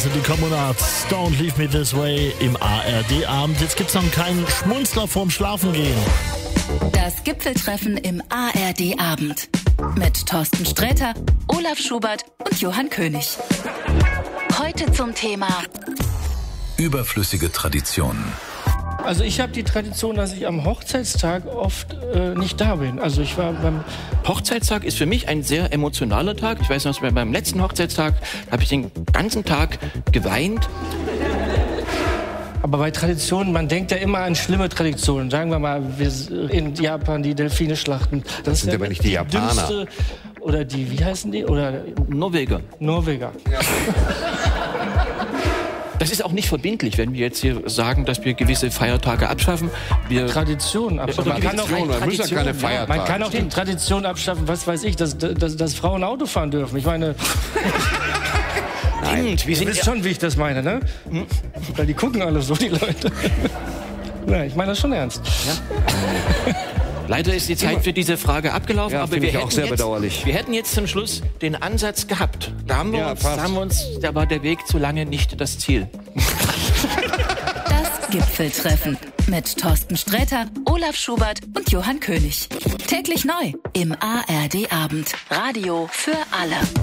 Die Kommunards, Don't Leave Me This Way im ARD-Abend. Jetzt gibt's noch einen kleinen Schmunzler vorm Schlafengehen. Das Gipfeltreffen im ARD-Abend. Mit Thorsten Sträter, Olaf Schubert und Johann König. Heute zum Thema überflüssige Traditionen. Also ich habe die Tradition, dass ich am Hochzeitstag oft nicht da bin. Also ich war beim Hochzeitstag ist für mich ein sehr emotionaler Tag. Ich weiß noch, beim letzten Hochzeitstag habe ich den ganzen Tag geweint. Aber bei Traditionen, man denkt ja immer an schlimme Traditionen. Sagen wir mal, in Japan die Delfine schlachten. Das sind aber nicht die Japaner. Dümmste, oder die, wie heißen die? Oder Norweger. Ja. Das ist auch nicht verbindlich, wenn wir jetzt hier sagen, dass wir gewisse Feiertage abschaffen. Tradition abschaffen. Man muss ja keine Feiertage. Man kann auch die Tradition abschaffen, was weiß ich, dass Frauen Auto fahren dürfen. Ich meine... Nein, du wisst schon, wie ich das meine, ne? Weil die gucken alle so, die Leute. Nein, ich meine das schon ernst. Ja. Leider ist die Zeit für diese Frage abgelaufen, ja, aber wir hätten jetzt zum Schluss den Ansatz gehabt. Da war der Weg zu lange nicht das Ziel. Das Gipfeltreffen mit Thorsten Sträter, Olaf Schubert und Johann König. Täglich neu im ARD-Abend. Radio für alle.